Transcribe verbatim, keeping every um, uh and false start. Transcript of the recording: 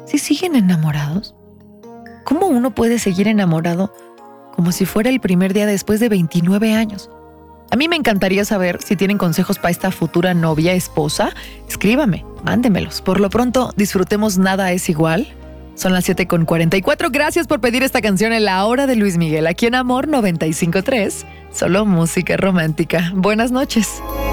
¿Sí siguen enamorados? ¿Cómo uno puede seguir enamorado como si fuera el primer día después de veintinueve años? A mí me encantaría saber si tienen consejos para esta futura novia, esposa. Escríbame, mándemelos. Por lo pronto, disfrutemos Nada es igual. Son las siete con cuarenta y cuatro. Gracias por pedir esta canción en la hora de Luis Miguel, aquí en Amor noventa y cinco punto tres. Solo música romántica. Buenas noches.